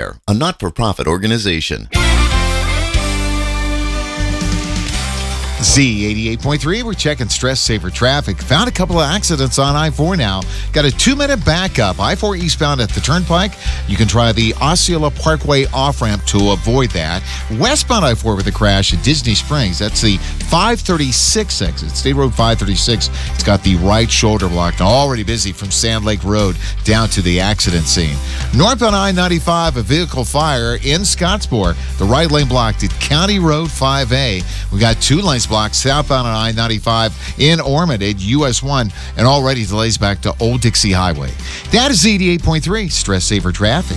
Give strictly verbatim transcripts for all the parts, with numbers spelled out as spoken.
Fire, a not-for-profit organization. Z eighty-eight point three, we're checking stress saver traffic. Found a couple of accidents on I four now. Got a two-minute backup. I four eastbound at the Turnpike. You can try the Osceola Parkway off-ramp to avoid that. Westbound I four with a crash at Disney Springs. That's the five thirty-six exit. State Road five thirty-six. It's got the right shoulder blocked. Already busy from Sand Lake Road down to the accident scene. Northbound I ninety-five, a vehicle fire in Scottsboro. The right lane blocked at County Road five A. We got two lanes blocked southbound on I ninety-five in Ormond at U S one, and already delays back to Old Dixie Highway. That is eighty-eight point three, stress saver traffic.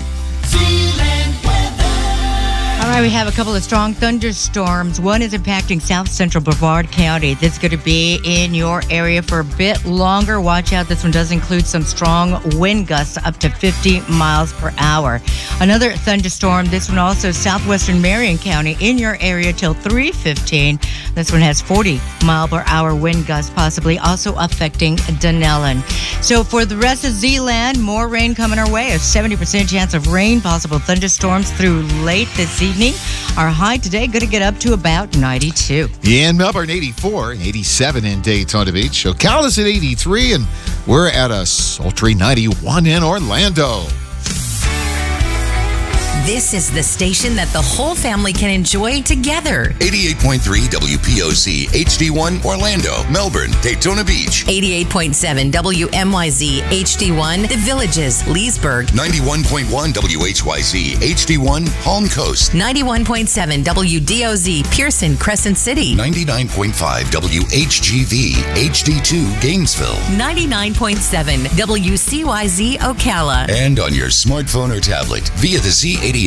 All right, we have a couple of strong thunderstorms. One is impacting south central Brevard County. This is going to be in your area for a bit longer. Watch out. This one does include some strong wind gusts up to fifty miles per hour. Another thunderstorm, this one also southwestern Marion County in your area till three fifteen. This one has forty mile per hour wind gusts, possibly also affecting Dunellen. So for the rest of Z-Land, more rain coming our way. A seventy percent chance of rain, possible thunderstorms through late this evening. Our high today going to get up to about ninety-two. In Melbourne, eighty-four, eighty-seven in Daytona Beach. Ocala's at eighty-three, and we're at a sultry ninety-one in Orlando. This is the station that the whole family can enjoy together. eighty-eight point three W P O C H D one Orlando, Melbourne, Daytona Beach. eighty-eight point seven W M Y Z H D one, The Villages, Leesburg. ninety-one point one W H Y Z H D one Palm Coast. ninety-one point seven W D O Z Pearson, Crescent City. ninety-nine point five W H G V H D two Gainesville. ninety-nine point seven W C Y Z Ocala. And on your smartphone or tablet via the Z